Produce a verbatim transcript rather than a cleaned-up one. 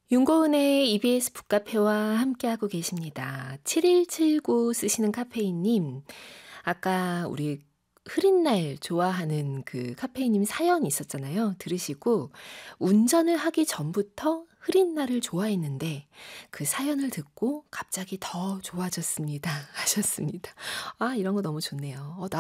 윤고은의 이비에스 북카페와 함께하고 계십니다. 칠일칠구 쓰시는 카페인님, 아까 우리 흐린 날 좋아하는 그 카페인님 사연이 있었잖아요. 들으시고 운전을 하기 전부터 흐린 날을 좋아했는데 그 사연을 듣고 갑자기 더 좋아졌습니다. 하셨습니다. 아, 이런 거 너무 좋네요. 어,